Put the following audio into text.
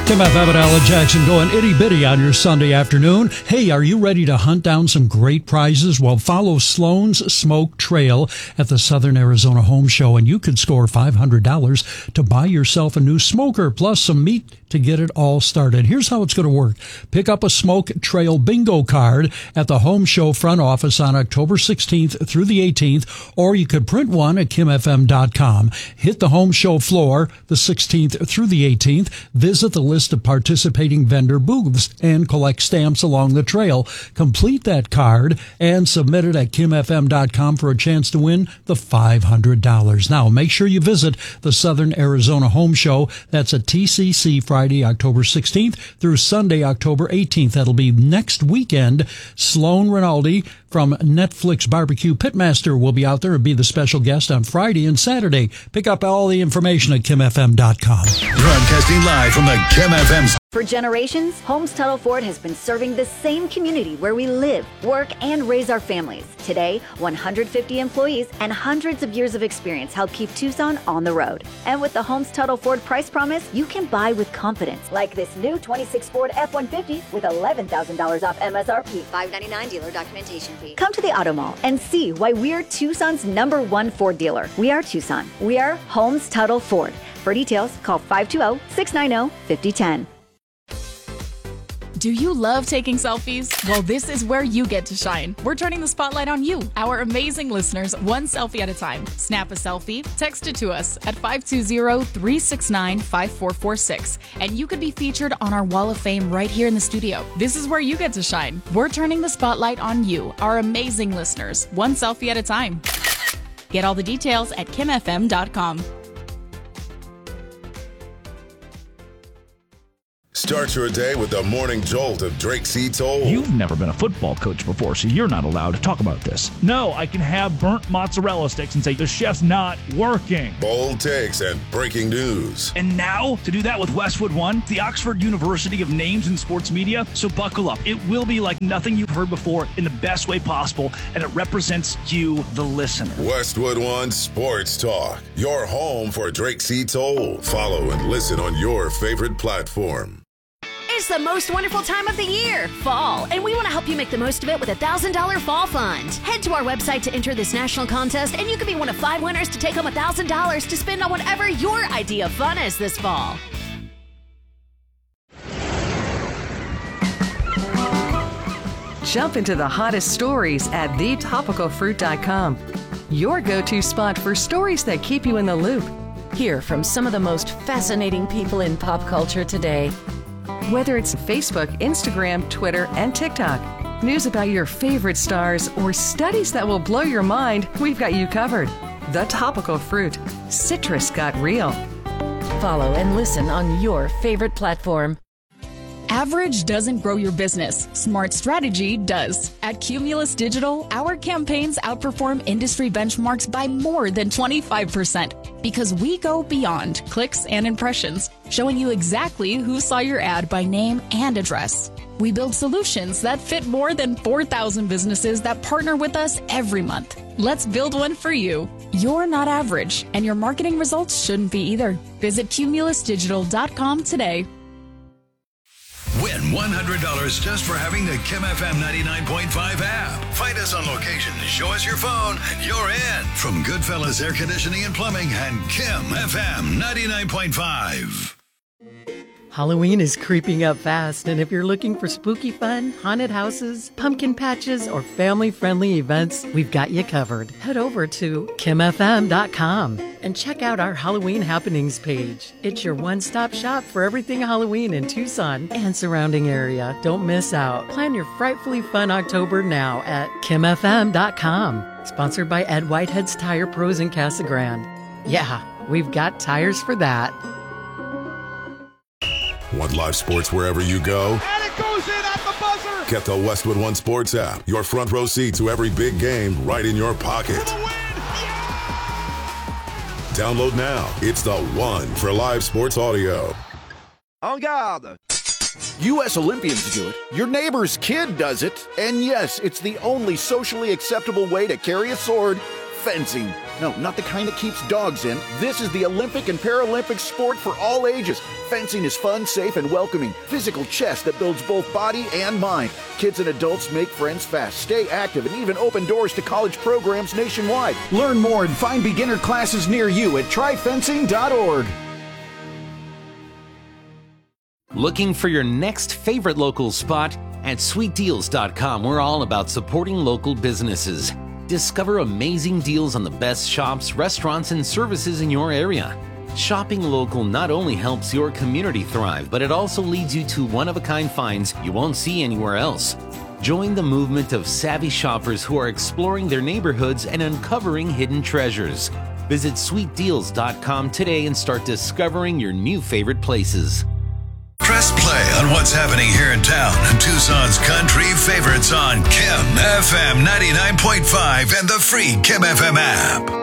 Kim FM and Alan Jackson going itty-bitty on your Sunday afternoon. Hey, are you ready to hunt down some great prizes? Well, follow Sloan's Smoke Trail at the Southern Arizona Home Show, and you could score $500 to buy yourself a new smoker, plus some meat to get it all started. Here's how it's going to work. Pick up a Smoke Trail bingo card at the Home Show front office on October 16th through the 18th, or you could print one at kimfm.com. Hit the Home Show floor the 16th through the 18th. Visit the list of participating vendor booths and collect stamps along the trail. Complete that card and submit it at kimfm.com for a chance to win the $500. Now, make sure you visit the Southern Arizona Home Show. That's at TCC Friday, October 16th through Sunday, October 18th. That'll be next weekend. Sloan Rinaldi from Netflix Barbecue Pitmaster will be out there and be the special guest on Friday and Saturday. Pick up all the information at kimfm.com. Broadcasting live from the Kim FM. For generations, Holmes Tuttle Ford has been serving the same community where we live, work, and raise our families. Today, 150 employees and hundreds of years of experience help keep Tucson on the road. And with the Holmes Tuttle Ford price promise, you can buy with confidence. Like this new 26 Ford F-150 with $11,000 off MSRP. $599 dealer documentation fee. Come to the Auto Mall and see why we're Tucson's #1 Ford dealer. We are Tucson. We are Holmes Tuttle Ford. For details, call 520-690-5010. Do you love taking selfies? Well, this is where you get to shine. We're turning the spotlight on you, our amazing listeners, one selfie at a time. Snap a selfie, text it to us at 520-369-5446, and you could be featured on our Wall of Fame right here in the studio. This is where you get to shine. We're turning the spotlight on you, our amazing listeners, one selfie at a time. Get all the details at kimfm.com. Start your day with the morning jolt of Drake C. Toll. You've never been a football coach before, so you're not allowed to talk about this. No, I can have burnt mozzarella sticks and say the chef's not working. Bold takes and breaking news. And now, to do that with Westwood One, the Oxford University of Names in Sports Media. So buckle up. It will be like nothing you've heard before in the best way possible, and it represents you, the listener. Westwood One Sports Talk. Your home for Drake C. Toll. Follow and listen on your favorite platform. It's the most wonderful time of the year, fall, and we want to help you make the most of it with a $1,000 fall fund. Head to our website to enter this national contest, and you could be one of 5 winners to take home $1,000 to spend on whatever your idea of fun is this fall. Jump into the hottest stories at thetopicalfruit.com. Your go-to spot for stories that keep you in the loop. Hear from some of the most fascinating people in pop culture today. Whether it's Facebook, Instagram, Twitter, and TikTok, news about your favorite stars, or studies that will blow your mind, we've got you covered. The Topical Fruit. Citrus got real. Follow and listen on your favorite platform. Average doesn't grow your business. Smart strategy does. At Cumulus Digital, our campaigns outperform industry benchmarks by more than 25% because we go beyond clicks and impressions, showing you exactly who saw your ad by name and address. We build solutions that fit more than 4,000 businesses that partner with us every month. Let's build one for you. You're not average, and your marketing results shouldn't be either. Visit cumulusdigital.com today. Win $100 just for having the Kim FM 99.5 app. Find us on location, show us your phone, and you're in. From Goodfellas Air Conditioning and Plumbing and Kim FM 99.5. Halloween is creeping up fast, and if you're looking for spooky fun, haunted houses, pumpkin patches, or family-friendly events, we've got you covered. Head over to kimfm.com and check out our Halloween happenings page. It's your one-stop shop for everything Halloween in Tucson and surrounding area. Don't miss out. Plan your frightfully fun October now at kimfm.com. Sponsored by Ed Whitehead's Tire Pros in Casa Grande. Yeah, we've got tires for that. Want live sports wherever you go? And it goes in at the buzzer! Get the Westwood One Sports app. Your front row seat to every big game right in your pocket. For the win! Download now. It's the one for live sports audio. En garde! U.S. Olympians do it. Your neighbor's kid does it. And yes, it's the only socially acceptable way to carry a sword. Fencing. No, not the kind that keeps dogs in. This is the Olympic and Paralympic sport for all ages. Fencing is fun, safe, and welcoming. Physical chess that builds both body and mind. Kids and adults make friends fast, stay active, and even open doors to college programs nationwide. Learn more and find beginner classes near you at tryfencing.org. Looking for your next favorite local spot? At sweetdeals.com, we're all about supporting local businesses. Discover amazing deals on the best shops, restaurants, and services in your area. Shopping local not only helps your community thrive, but it also leads you to one-of-a-kind finds you won't see anywhere else. Join the movement of savvy shoppers who are exploring their neighborhoods and uncovering hidden treasures. Visit sweetdeals.com today and start discovering your new favorite places. Press play on what's happening here in town. Tucson's country favorites on Kim FM 99.5 and the free Kim FM app.